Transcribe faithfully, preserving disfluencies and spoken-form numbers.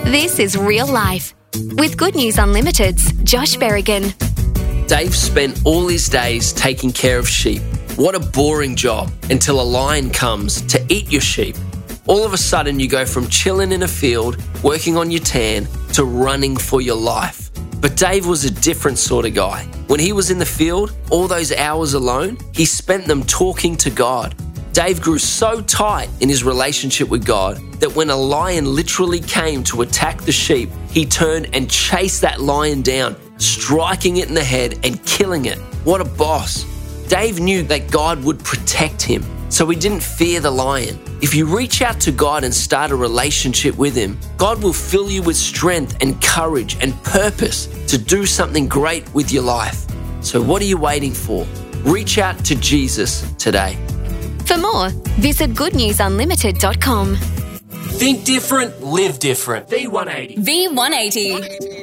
This is Real Life with Good News Unlimited's Josh Berrigan. Dave spent all his days taking care of sheep. What a boring job until a lion comes to eat your sheep. All of a sudden you go from chilling in a field, working on your tan, to running for your life. But Dave was a different sort of guy. When he was in the field, all those hours alone, he spent them talking to God. Dave grew so tight in his relationship with God that when a lion literally came to attack the sheep, he turned and chased that lion down, striking it in the head and killing it. What a boss. Dave knew that God would protect him, so he didn't fear the lion. If you reach out to God and start a relationship with him, God will fill you with strength and courage and purpose to do something great with your life. So what are you waiting for? Reach out to Jesus today. For more, visit good news unlimited dot com. Think different, live different. V one eighty. V one eighty.